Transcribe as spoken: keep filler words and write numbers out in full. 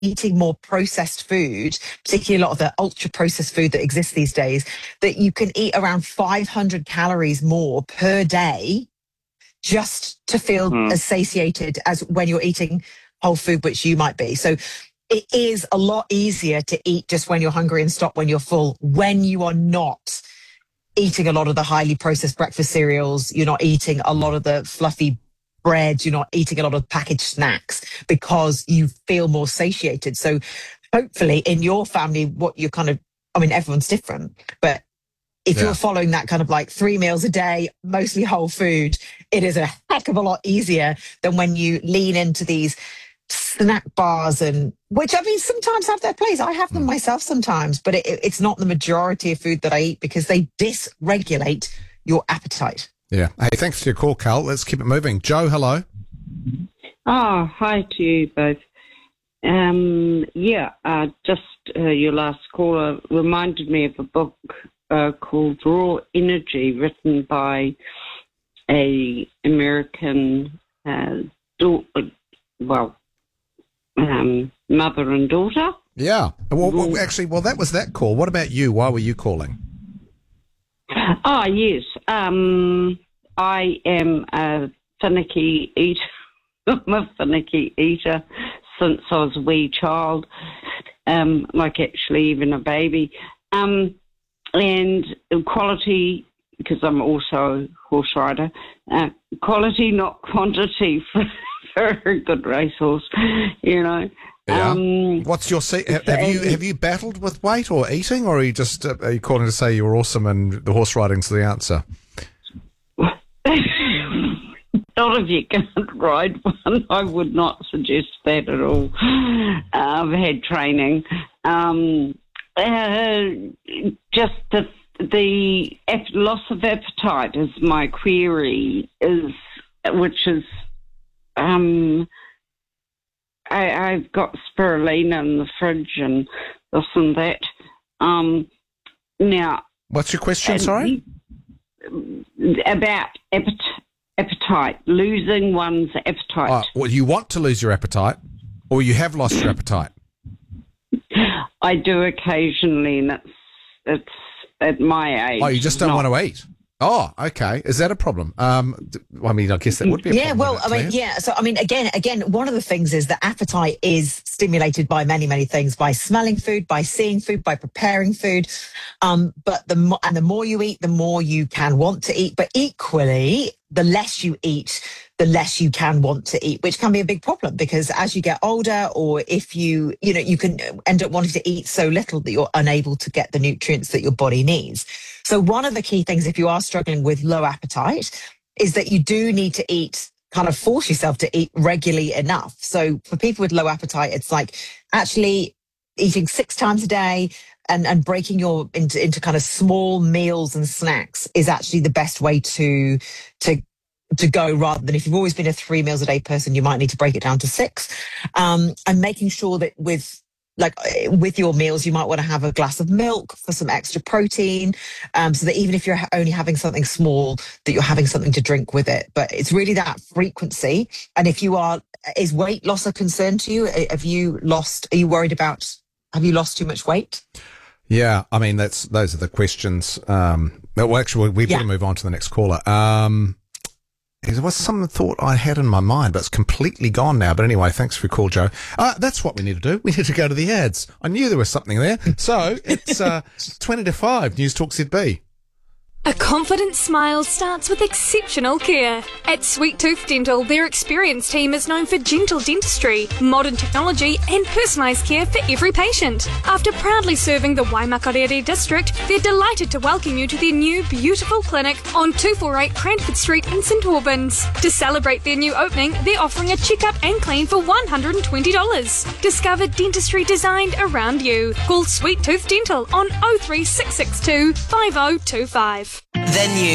eating more processed food, particularly a lot of the ultra processed food that exists these days, that you can eat around five hundred calories more per day just to feel mm. as satiated as when you're eating whole food, which you might be. So it is a lot easier to eat just when you're hungry and stop when you're full, when you are not eating a lot of the highly processed breakfast cereals, you're not eating a lot of the fluffy bread, you're not eating a lot of packaged snacks, because you feel more satiated. So hopefully in your family, what you're kind of, I mean, everyone's different, but if yeah. you're following that kind of like three meals a day, mostly whole food, it is a heck of a lot easier than when you lean into these snack bars, and which, I mean, sometimes have their place. I have them myself sometimes, but it, it's not the majority of food that I eat because they dysregulate your appetite. Yeah. Hey, thanks for your call, Carl. Let's keep it moving. Joe, hello. Oh, hi to you both. Um, yeah, uh, just uh, your last caller reminded me of a book uh, called Raw Energy, written by a American, uh, do- well, um, mother and daughter. Yeah. Well, well, actually, well, that was that call. What about you? Why were you calling? Oh, yes. Um, I am a finicky eater. I'm a finicky eater since I was a wee child, um, like actually even a baby. Um, and quality, because I'm also a horse rider, uh, quality, not quantity for, for a good racehorse, you know. Yeah. Um, What's your se- have, have you have you battled with weight or eating, or are you just uh, are you calling to say you're awesome and the horse riding's the answer? Not if you can't ride one. I would not suggest that at all. I've had training. Um, uh, just the the loss of appetite is my query, is which is. Um, I, I've got spirulina in the fridge and this and that. Um, now, what's your question? Sorry, about appetite. Appetite, losing one's appetite. Oh, well, you want to lose your appetite, or you have lost your appetite? I do occasionally, and it's it's at my age. Oh, you just don't not... want to eat. Oh, okay. Is that a problem? Um, I mean, I guess that would be a yeah, problem. Yeah, well, I mean, yeah. So, I mean, again, again, one of the things is that appetite is stimulated by many, many things, by smelling food, by seeing food, by preparing food. Um, but the mo- and the more you eat, the more you can want to eat. But equally, the less you eat, the less you can want to eat, which can be a big problem, because as you get older, or if you, you know, you can end up wanting to eat so little that you're unable to get the nutrients that your body needs. So one of the key things, if you are struggling with low appetite, is that you do need to eat, kind of force yourself to eat regularly enough. So for people with low appetite, it's like actually eating six times a day and, and breaking your into, into kind of small meals and snacks is actually the best way to, to, to go, rather than if you've always been a three meals a day person, you might need to break it down to six. Um, and making sure that with, like with your meals, you might want to have a glass of milk for some extra protein, um, so that even if you're only having something small, that you're having something to drink with it. But it's really that frequency. And if you are, is weight loss a concern to you? Have you lost, are you worried about, have you lost too much weight? Yeah, I mean, that's, those are the questions. Um, well, actually, we've yeah. got to move on to the next caller. Um, There was some thought I had in my mind, but it's completely gone now. But anyway, thanks for your call, Joe. Uh, that's what we need to do. We need to go to the ads. I knew there was something there. So it's uh, twenty to five, News Talk Z B. A confident smile starts with exceptional care. At Sweet Tooth Dental, their experienced team is known for gentle dentistry, modern technology and personalised care for every patient. After proudly serving the Waimakarere district, they're delighted to welcome you to their new beautiful clinic on two forty-eight Cranford Street in St Albans. To celebrate their new opening, they're offering a checkup and clean for one hundred twenty dollars. Discover dentistry designed around you. Call Sweet Tooth Dental on oh three six six two five oh two five. The new